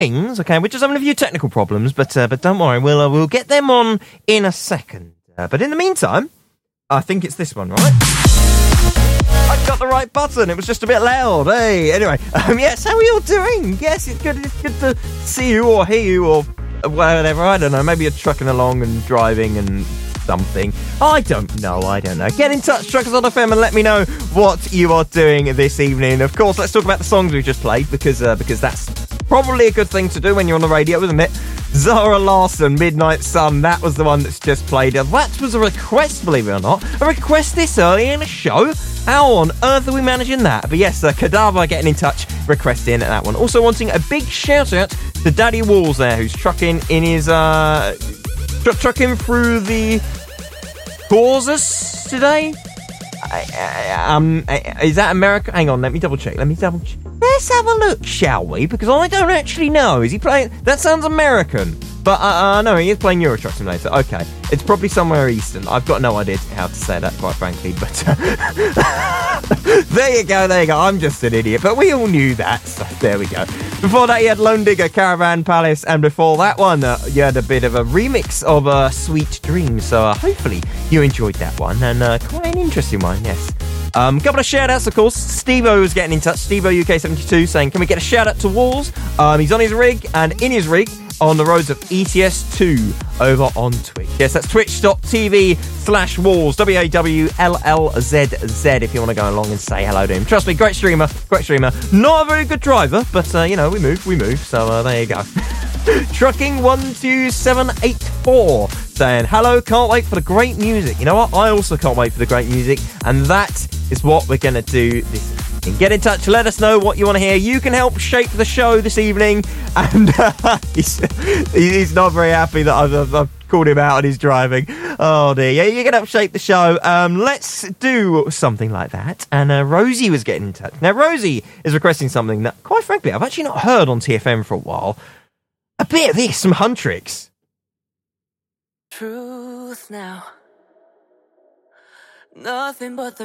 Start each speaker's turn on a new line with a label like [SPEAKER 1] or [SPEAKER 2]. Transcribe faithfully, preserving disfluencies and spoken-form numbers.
[SPEAKER 1] things, okay? We're just having a few technical problems, but uh, but don't worry, we'll uh, we'll get them on in a second. Uh, but in the meantime, I think it's this one, right? I got the right button. It was just a bit loud. Hey, anyway, um, yes, how are you all doing? Yes, it's good. It's good to see you or hear you or whatever. I don't know. Maybe you're trucking along and driving and something. I don't know. I don't know. Get in touch, Truckers on F M, and let me know what you are doing this evening. Of course, let's talk about the songs we just played because uh, because that's probably a good thing to do when you're on the radio, isn't it? Zara Larsson, Midnight Sun, that was the one that's just played. That was a request, believe it or not. A request this early in the show? How on earth are we managing that? But yes, uh, Cadaver getting in touch, requesting that one. Also wanting a big shout out to Daddy Walls there, who's trucking in his, uh, tr- trucking through the Caucasus today? I, I, um, is that America? Hang on, let me double check. Let me double check. Let's have a look, shall we? Because I don't actually know. Is he playing? That sounds American. But, uh, uh no, he is playing Euro Truck Simulator. Okay. It's probably somewhere eastern. I've got no idea how to say that, quite frankly. But, uh, there you go, there you go. I'm just an idiot. But we all knew that, so there we go. Before that, you had Lone Digger, Caravan Palace. And before that one, uh, you had a bit of a remix of uh, Sweet Dreams. So, uh, hopefully, you enjoyed that one. And uh, quite an interesting one, yes. Um, couple of shout-outs, of course. Steve-O was getting in touch. Steve-O U K seventy-two saying, can we get a shout-out to Walls? Um, he's on his rig, and in his rig, on the roads of E T S two over on Twitch. Yes, that's twitch.tv slash Walls, W A W L L Z Z, if you want to go along and say hello to him. Trust me, great streamer, great streamer. Not a very good driver, but, uh, you know, we move, we move. So, uh, there you go. Trucking one two seven eight four saying, hello, can't wait for the great music. You know what? I also can't wait for the great music, and that is what we're going to do this evening. Get in touch, let us know what you want to hear. You can help shape the show this evening, and uh, he's, he's not very happy that I've, I've, I've called him out on his driving. Oh dear, yeah, you can help shape the show. Um, let's do something like that. And uh, Rosie was getting in touch. Now, Rosie is requesting something that, quite frankly, I've actually not heard on T F M for a while. A bit of this, some Huntrix.
[SPEAKER 2] Truth now. Nothing but the